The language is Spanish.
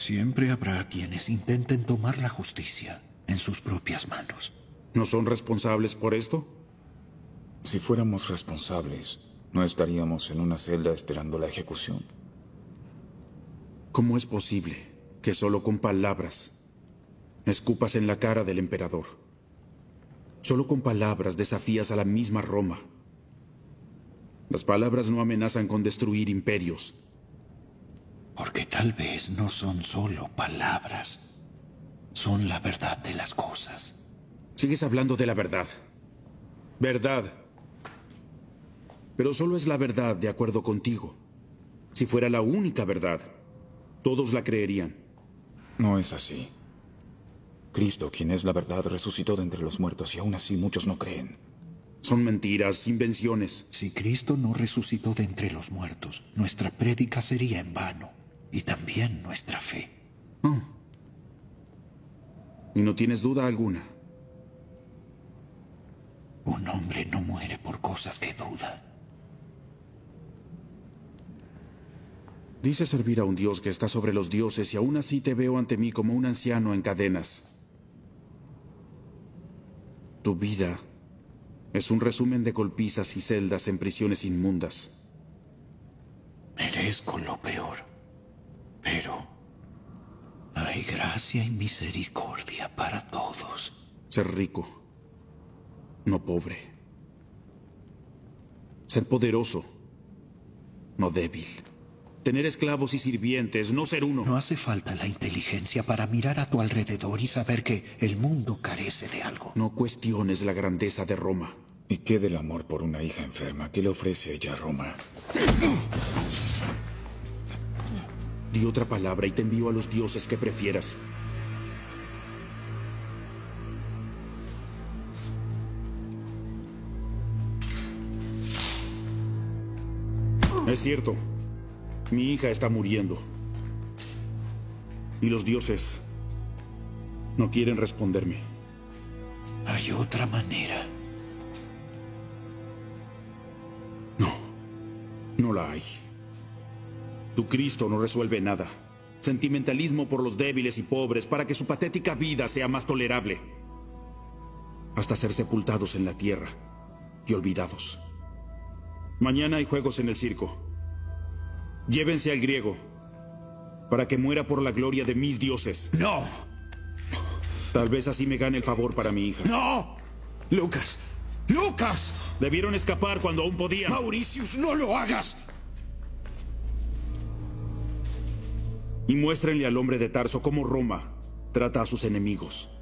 Siempre habrá quienes intenten tomar la justicia en sus propias manos. ¿No son responsables por esto? Si fuéramos responsables, no estaríamos en una celda esperando la ejecución. ¿Cómo es posible que solo con palabras escupas en la cara del emperador? Solo con palabras desafías a la misma Roma. Las palabras no amenazan con destruir imperios. Porque tal vez no son solo palabras. Son la verdad de las cosas. Sigues hablando de la verdad. Verdad. Pero solo es la verdad de acuerdo contigo. Si fuera la única verdad, todos la creerían. No es así. Cristo, quien es la verdad, resucitó de entre los muertos y aún así muchos no creen. Son mentiras, invenciones. Si Cristo no resucitó de entre los muertos, nuestra prédica sería en vano. Y también nuestra fe. ¿Y no tienes duda alguna? Un hombre no muere por cosas que duda. Dices servir a un Dios que está sobre los dioses y aún así te veo ante mí como un anciano en cadenas. Tu vida es un resumen de golpizas y celdas en prisiones inmundas. Merezco lo peor. Pero hay gracia y misericordia para todos. Ser rico, no pobre. Ser poderoso, no débil. Tener esclavos y sirvientes, no ser uno. No hace falta la inteligencia para mirar a tu alrededor y saber que el mundo carece de algo. No cuestiones la grandeza de Roma. ¿Y qué del amor por una hija enferma? ¿Qué le ofrece ella a Roma? Di otra palabra y te envío a los dioses que prefieras. Es cierto. Mi hija está muriendo. Y los dioses no quieren responderme. Hay otra manera. No la hay. Tu Cristo no resuelve nada. Sentimentalismo por los débiles y pobres para que su patética vida sea más tolerable. Hasta ser sepultados en la tierra y olvidados. Mañana hay juegos en el circo. Llévense al griego para que muera por la gloria de mis dioses. ¡No! Tal vez así me gane el favor para mi hija. ¡No! ¡Lucas! ¡Lucas! Debieron escapar cuando aún podían. ¡Mauricius, no lo hagas! Y muéstrenle al hombre de Tarso cómo Roma trata a sus enemigos.